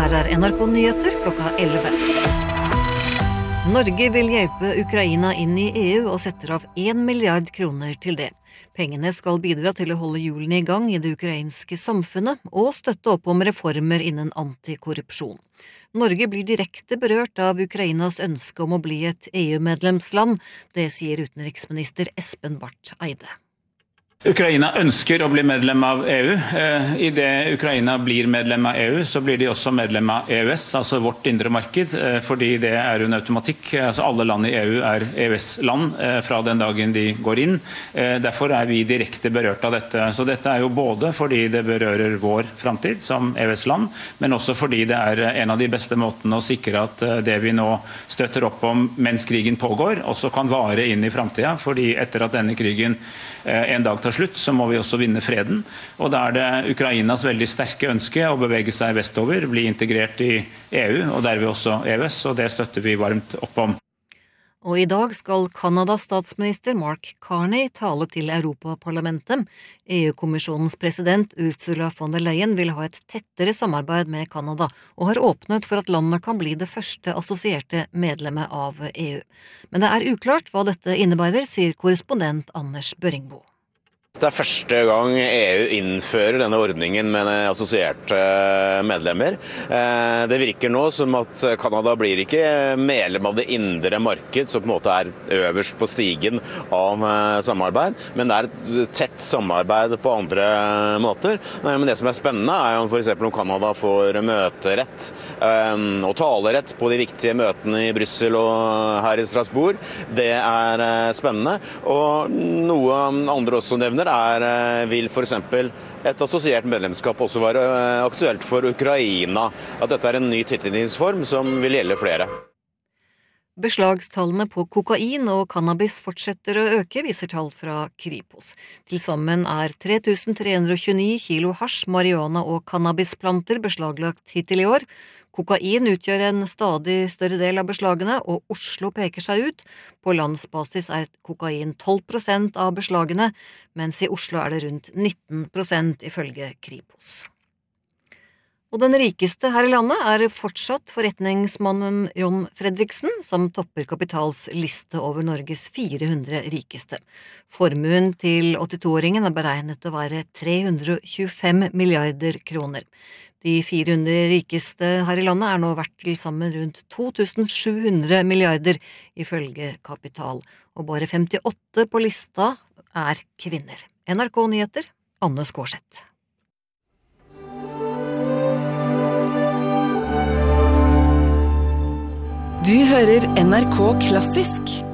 Her NRK Nyheter klokka 11. Norge vil hjelpe Ukraina inn i EU og setter av 1 milliard kroner til det. Pengene skal bidra til å holde hjulene i gang i det ukrainske samfunnet og støtte opp om reformer innen antikorrupsjon. Norge blir direkte berørt av Ukrainas ønske om å bli et EU-medlemsland, det sier utenriksminister Espen Barth Eide. Ukraina ønsker å bli medlem av EU. I det Ukraina blir medlem av EU, så blir de også medlem av EØS, altså vårt indre marked, fordi det er en automatikk. Altså alle land i EU er EØS-land fra den dagen de går inn. Derfor er vi direkte berørt av dette. Så dette er jo både fordi det berører vår framtid som EØS-land, men også fordi det er en av de beste måtene å sikre at det vi nå støtter opp om mens krigen pågår, også kan vare inn i framtida, fordi etter at denne krigen en dag tar slutt, så må vi også vinne freden. Og da er det Ukrainas veldig sterke ønske å bevege seg vestover, bli integrert i EU, og derved også EØS, og det støtter vi varmt opp om. Og i dag skal Kanadas statsminister Mark Carney tale til Europaparlamentet. EU-kommisjonens president Ursula von der Leyen vil ha et tettere samarbeid med Kanada, og har åpnet for at landet kan bli det første assosierte medlemmet av EU. Men det er uklart hva dette innebærer, sier korrespondent Anders Børringbo. Det er første gang EU innfører denne ordningen med assosierte medlemmer. Det virker nå som at Kanada blir ikke medlem av det indre marked, som på en måte er øverst på stigen av samarbeid, men det er et tett samarbeid på andre måter. Men det som er spennende er jo for eksempel om Kanada får møterett og talerett på de viktige møtene i Brussel og her i Strasbourg. Det er spennende. Og noe andre også nevner vil for eksempel et assosiert medlemskap også være aktuelt for Ukraina. At dette er en ny tilknytningsform som vil gjelde flere. Beslagstallene på kokain og cannabis fortsetter å øke, viser tall fra Kripos. Til sammen er 3329 kilo hasj, marihuana og cannabisplanter beslaglagt hittil i år. Kokain utgjør en stadig større del av beslagene, og Oslo peker seg ut. På landsbasis er kokain 12% av beslagene, mens i Oslo er det rundt 19% ifølge Kripos. Og den rikeste her i landet er fortsatt forretningsmannen John Fredriksen, som topper Kapitals liste over Norges 400 rikeste. Formuen til 82-åringen er beregnet å være 325 milliarder kroner. De 400 rikeste her i landet er nå verdt til sammen rundt 2700 milliarder ifølge Kapital, og bare 58 på lista er kvinner. NRK Nyheter, Anne Skårseth. Du hører NRK Klassisk.